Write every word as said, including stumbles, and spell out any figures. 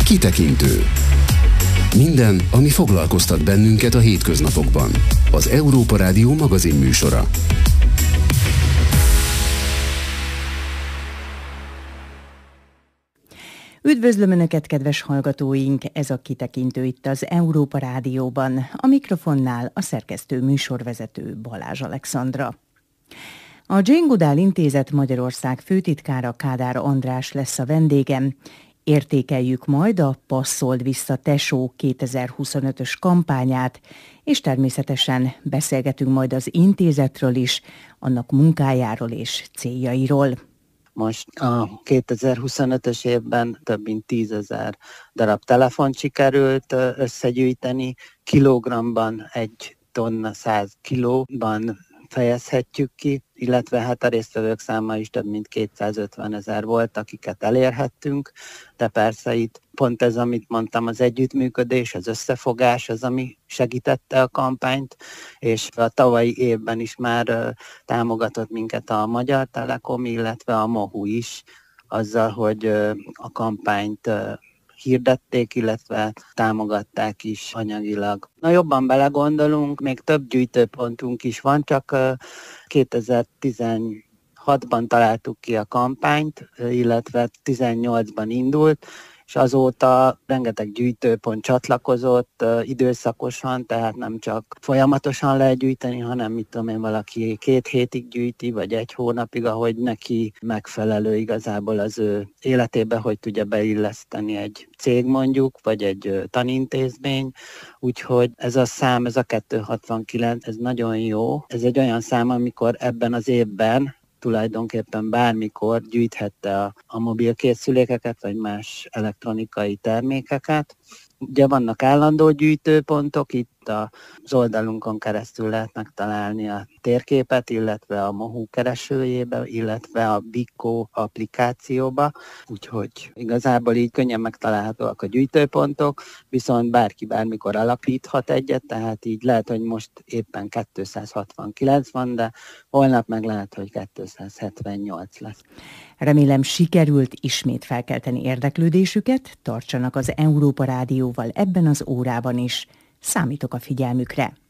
Kitekintő. Minden, ami foglalkoztat bennünket a hétköznapokban. Az Európa Rádió magazin műsora. Üdvözlöm Önöket, kedves hallgatóink! Ez a Kitekintő itt az Európa Rádióban. A mikrofonnál a szerkesztő műsorvezető Balázs Alexandra. A Jane Goodall Intézet Magyarország főtitkára Kádár András lesz a vendégem. Értékeljük majd a Passzold vissza Tesó kétezer-huszonötös kampányát, és természetesen beszélgetünk majd az intézetről is, annak munkájáról és céljairól. Most a kétezer-huszonötös évben több mint tízezer darab telefont sikerült összegyűjteni, kilogramban egy tonna száz kilóban fejezhetjük ki, illetve hát a résztvevők száma is több mint kétszázötven ezer volt, akiket elérhettünk, de persze itt pont ez, amit mondtam, az együttműködés, az összefogás, az, ami segítette a kampányt, és a tavalyi évben is már támogatott minket a Magyar Telekom, illetve a MOHU is, azzal, hogy a kampányt hirdették, illetve támogatták is anyagilag. Na jobban belegondolunk, még több gyűjtőpontunk is van, csak kétezer-tizenhatban találtuk ki a kampányt, illetve tizennyolcban indult, és azóta rengeteg gyűjtőpont csatlakozott időszakosan, tehát nem csak folyamatosan lehet gyűjteni, hanem mit tudom én, valaki két hétig gyűjti, vagy egy hónapig, ahogy neki megfelelő igazából az ő életébe, hogy tudja beilleszteni egy cég mondjuk, vagy egy tanintézmény. Úgyhogy ez a szám, ez a kétszázhatvankilenc, ez nagyon jó. Ez egy olyan szám, amikor ebben az évben tulajdonképpen bármikor gyűjthette a, a mobil készülékeket, vagy más elektronikai termékeket. Ugye vannak állandó gyűjtőpontok, itt az oldalunkon keresztül lehet megtalálni a térképet, illetve a MOHU keresőjébe, illetve a Bikko applikációba, úgyhogy igazából így könnyen megtalálhatóak a gyűjtőpontok, viszont bárki bármikor alapíthat egyet, tehát így lehet, hogy most éppen kétszázhatvankilenc van, de holnap meg lehet, hogy kétszázhetvennyolc lesz. Remélem sikerült ismét felkelteni érdeklődésüket, tartsanak az Európa Rádióval ebben az órában is. Számítok a figyelmükre.